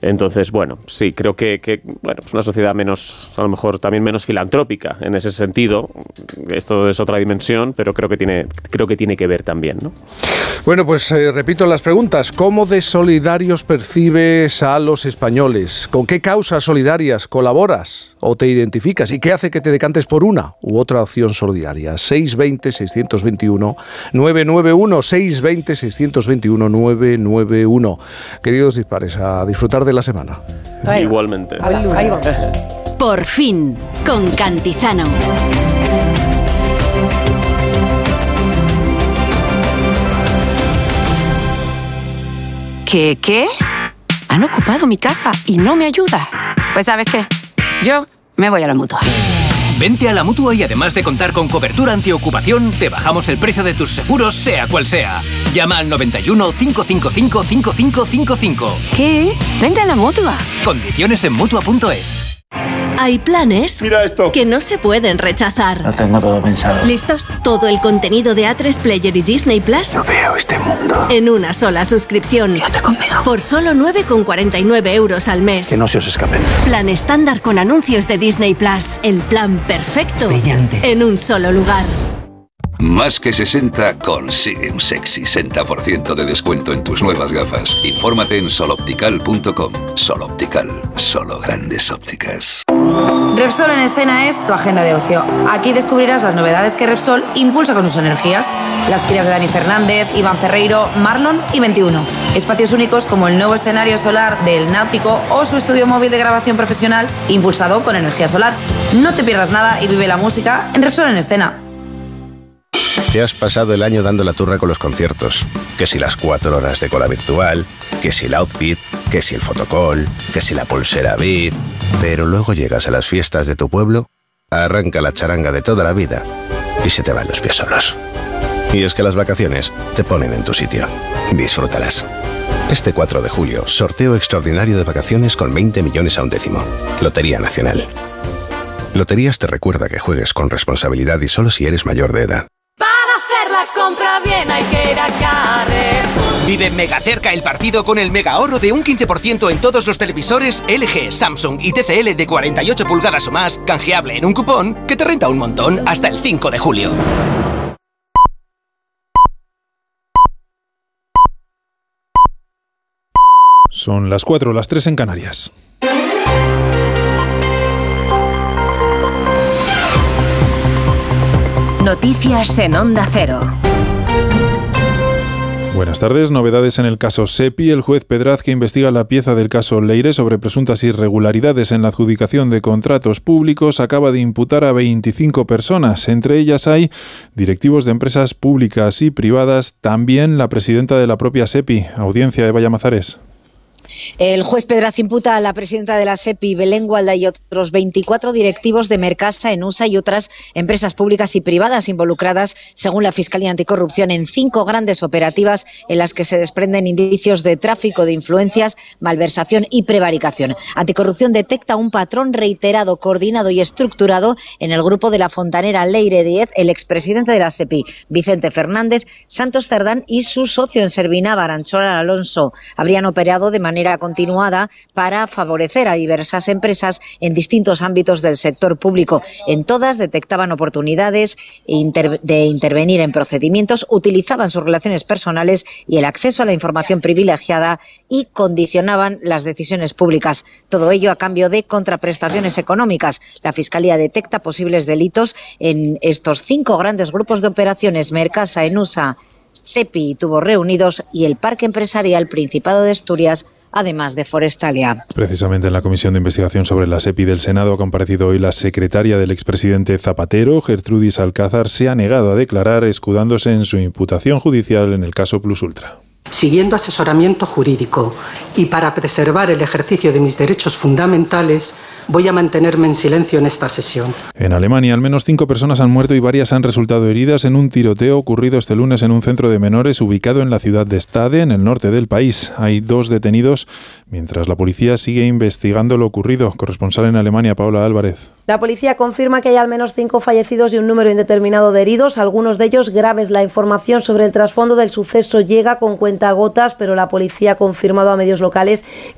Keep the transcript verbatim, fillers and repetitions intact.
Entonces, bueno, sí, creo que, que bueno, es una sociedad menos, a lo mejor también menos filantrópica en ese sentido. Esto es otra dimensión, pero creo que tiene, creo que tiene que ver también, ¿no? Bueno, pues eh, repito las preguntas. ¿Cómo de solidarios percibes a los españoles? ¿Con qué causas solidarias colaboras o te identificas? ¿Y qué hace que te decantes por una u otra opción solidaria? seis veinte, seiscientos veintiuno, novecientos noventa y uno, seis veinte, seiscientos veintiuno, novecientos noventa y uno. Queridos dispares, a disfrutar de la semana. Ahí. Igualmente. Ahí vamos. Por fin, con Cantizano. ¿Qué, qué? Han ocupado mi casa y no me ayuda. Pues ¿sabes qué? Yo me voy a la Mutua. Vente a la Mutua y además de contar con cobertura antiocupación, te bajamos el precio de tus seguros, sea cual sea. Llama al noventa y uno, cinco cinco cinco, cinco cinco cinco cinco. ¿Qué? Vente a la Mutua. Condiciones en Mutua punto es. Hay planes Mira esto. que no se pueden rechazar. Lo tengo todo pensado. ¿Listos? Todo el contenido de A tres Player y Disney Plus No veo este mundo. en una sola suscripción. Quédate conmigo. Por solo nueve con cuarenta y nueve euros al mes. Que no se os escape. Plan estándar con anuncios de Disney Plus. El plan perfecto. Brillante. En un solo lugar. Más que sesenta consigue un sexy sesenta por ciento de descuento en tus nuevas gafas. Infórmate en sol optical punto com. Sol Optical, solo grandes ópticas. Repsol en Escena es tu agenda de ocio. Aquí descubrirás las novedades que Repsol impulsa con sus energías. Las giras de Dani Fernández, Iván Ferreiro, Marlon y veintiuno. Espacios únicos como el nuevo escenario solar del Náutico o su estudio móvil de grabación profesional impulsado con energía solar. No te pierdas nada y vive la música en Repsol en Escena. Te has pasado el año dando la turra con los conciertos. Que si las cuatro horas de cola virtual, que si el outfit, que si el fotocall, que si la pulsera Beat. Pero luego llegas a las fiestas de tu pueblo, arranca la charanga de toda la vida y se te van los pies solos. Y es que las vacaciones te ponen en tu sitio. Disfrútalas. Este cuatro de julio, sorteo extraordinario de vacaciones con veinte millones a un décimo. Lotería Nacional. Loterías te recuerda que juegues con responsabilidad y solo si eres mayor de edad. La compra bien hay que ir a Carrefour. Vive mega cerca el partido con el mega ahorro de un quince por ciento en todos los televisores L G, Samsung y T C L de cuarenta y ocho pulgadas o más, canjeable en un cupón que te renta un montón hasta el cinco de julio. Son las cuatro, las tres en Canarias. Noticias en Onda Cero. Buenas tardes. Novedades en el caso SEPI. El juez Pedraz, que investiga la pieza del caso Leire sobre presuntas irregularidades en la adjudicación de contratos públicos, acaba de imputar a veinticinco personas. Entre ellas hay directivos de empresas públicas y privadas, también la presidenta de la propia SEPI. Audiencia, Eva Llamazares. El juez Pedraz imputa a la presidenta de la SEPI, Belén Gualda, y otros veinticuatro directivos de Mercasa, Enusa y otras empresas públicas y privadas involucradas, según la Fiscalía Anticorrupción, en cinco grandes operativas en las que se desprenden indicios de tráfico de influencias, malversación y prevaricación. Anticorrupción detecta un patrón reiterado, coordinado y estructurado en el grupo de la fontanera Leire Díez, el expresidente de la SEPI, Vicente Fernández, Santos Cerdán y su socio en Servinava, Aranchola Alonso. Habrían operado de manera continuada para favorecer a diversas empresas en distintos ámbitos del sector público. En todas detectaban oportunidades de intervenir en procedimientos, utilizaban sus relaciones personales y el acceso a la información privilegiada y condicionaban las decisiones públicas. Todo ello a cambio de contraprestaciones económicas. La Fiscalía detecta posibles delitos en estos cinco grandes grupos de operaciones: Mercasa, Enusa, SEPI y Tubos Reunidos y el Parque Empresarial Principado de Asturias, además de Forestalia. Precisamente en la Comisión de Investigación sobre la SEPI del Senado ha comparecido hoy la secretaria del expresidente Zapatero. Gertrudis Alcázar se ha negado a declarar, escudándose en su imputación judicial en el caso Plus Ultra. Siguiendo asesoramiento jurídico y para preservar el ejercicio de mis derechos fundamentales, voy a mantenerme en silencio en esta sesión. En Alemania, al menos cinco personas han muerto y varias han resultado heridas en un tiroteo ocurrido este lunes en un centro de menores ubicado en la ciudad de Stade, en el norte del país. Hay dos detenidos, mientras la policía sigue investigando lo ocurrido. Corresponsal en Alemania, Paola Álvarez. La policía confirma que hay al menos cinco fallecidos y un número indeterminado de heridos, algunos de ellos graves. La información sobre el trasfondo del suceso llega con cuentagotas, pero la policía ha confirmado a medios locales